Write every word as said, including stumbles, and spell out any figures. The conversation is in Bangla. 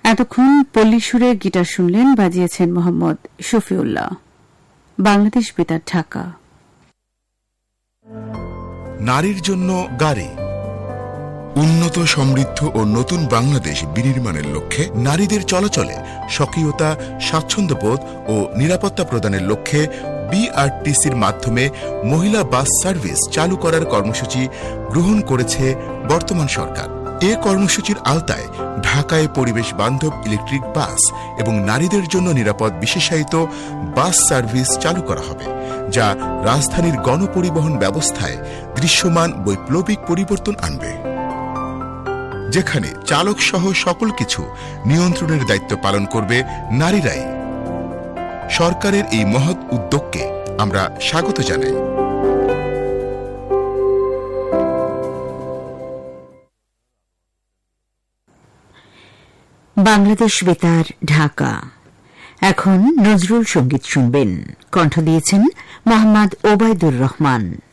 এতক্ষণ পল্লী সুরে গিটার শুনলেন, বাজিয়েছেন মোহাম্মদ শফিউল্লাহ। বাংলাদেশ বেতার, ঢাকা। নারীর জন্য গাড়ি। উন্নত, সমৃদ্ধ ও নতুন বাংলাদেশ বিনির্মাণের লক্ষ্যে নারীদের চলাচলে স্বকীয়তা, স্বাচ্ছন্দ্যবোধ ও নিরাপত্তা প্রদানের লক্ষ্যে বিআরটিসির মাধ্যমে মহিলা বাস সার্ভিস চালু করার কর্মসূচি গ্রহণ করেছে বর্তমান সরকার। এ কর্মসূচির আওতায় ঢাকায় পরিবেশ বান্ধব ইলেকট্রিক বাস এবং নারীদের জন্য নিরাপদ বিশেষায়িত বাস সার্ভিস চালু করা হবে, যা রাজধানীর গণপরিবহন ব্যবস্থায় দৃশ্যমান বৈপ্লবিক পরিবর্তন আনবে, যেখানে চালক সহ সকল কিছু নিয়ন্ত্রণের দায়িত্ব পালন করবে নারীরাই। সরকারের এই মহৎ উদ্যোগকে আমরা স্বাগত জানাই। বাংলাদেশ বেতার, ঢাকা। এখন নজরুল সঙ্গীত শুনবেন। কণ্ঠ দিয়েছেন মোহাম্মদ ওবায়দুর রহমান।